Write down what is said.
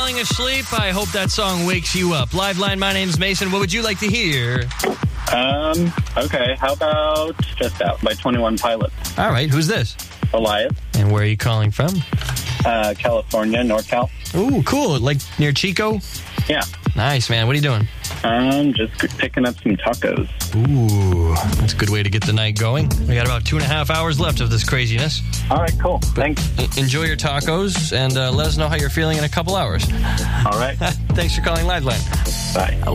falling asleep, I hope that song wakes you up. Live line, my name's Mason. What would you like to hear? Okay. How about Just Out by 21 Pilots? All right, who's this? Elias, And where are you calling from? California, NorCal. Ooh, cool. Like near Chico? Yeah. Nice, man. What are you doing? Just picking up some tacos. Ooh, that's a good way to get the night going. We got about 2.5 hours left of this craziness. All right, cool. Thanks. Enjoy your tacos, and let us know how you're feeling in a couple hours. All right. Thanks for calling Liveline. Bye.